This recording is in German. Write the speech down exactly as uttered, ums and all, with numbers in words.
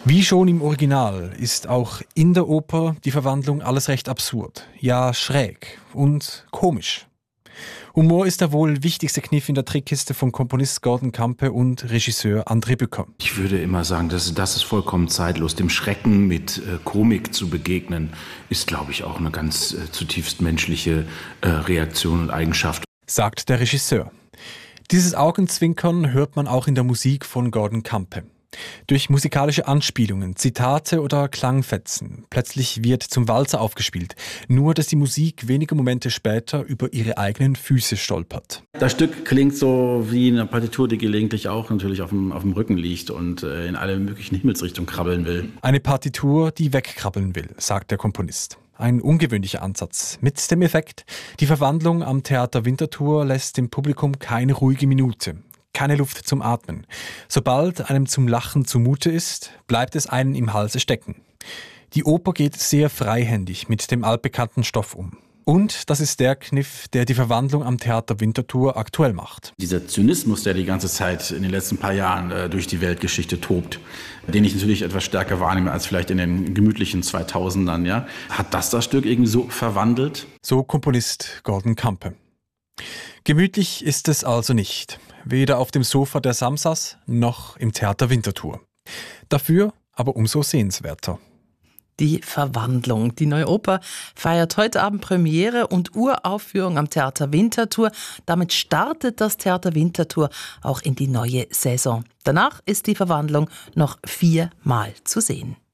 Wie schon im Original ist auch in der Oper die Verwandlung alles recht absurd, ja schräg und komisch. Humor ist der wohl wichtigste Kniff in der Trickkiste von Komponist Gordon Campe und Regisseur André Bücker. Ich würde immer sagen, das, das ist vollkommen zeitlos. Dem Schrecken mit äh, Komik zu begegnen, ist, glaube ich, auch eine ganz äh, zutiefst menschliche äh, Reaktion und Eigenschaft. Sagt der Regisseur. Dieses Augenzwinkern hört man auch in der Musik von Gordon Campe. Durch musikalische Anspielungen, Zitate oder Klangfetzen. Plötzlich wird zum Walzer aufgespielt, nur dass die Musik wenige Momente später über ihre eigenen Füße stolpert. Das Stück klingt so wie eine Partitur, die gelegentlich auch natürlich auf dem, auf dem Rücken liegt und äh, in alle möglichen Himmelsrichtungen krabbeln will. Eine Partitur, die wegkrabbeln will, sagt der Komponist. Ein ungewöhnlicher Ansatz. Mit dem Effekt, die Verwandlung am Theater Winterthur lässt dem Publikum keine ruhige Minute. Keine Luft zum Atmen. Sobald einem zum Lachen zumute ist, bleibt es einen im Halse stecken. Die Oper geht sehr freihändig mit dem altbekannten Stoff um. Und das ist der Kniff, der die Verwandlung am Theater Winterthur aktuell macht. Dieser Zynismus, der die ganze Zeit in den letzten paar Jahren äh, durch die Weltgeschichte tobt, den ich natürlich etwas stärker wahrnehme als vielleicht in den gemütlichen zweitausendern, ja, hat das das Stück irgendwie so verwandelt? So Komponist Gordon Campe. Gemütlich ist es also nicht. Weder auf dem Sofa der Samsas noch im Theater Winterthur. Dafür aber umso sehenswerter. Die Verwandlung. Die neue Oper feiert heute Abend Premiere und Uraufführung am Theater Winterthur. Damit startet das Theater Winterthur auch in die neue Saison. Danach ist die Verwandlung noch viermal zu sehen.